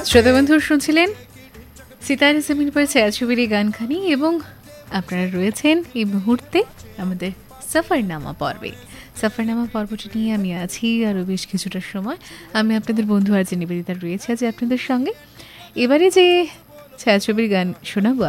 শ্রোতা বন্ধু শুনছিলেন সিতারে জমিন পর ছায়াছবির এই গানখানি এবং আপনারা রয়েছেন এই মুহূর্তে আমাদের সফরনামা পর্বে। সফরনামা পর্বটি নিয়ে আমি আছি আরও বেশ কিছুটা সময়। আমি আপনাদের বন্ধু আর যে নিবেদিতা রয়েছে আজ আপনাদের সঙ্গে। এবারে যে ছায়াছবির গান শোনাবো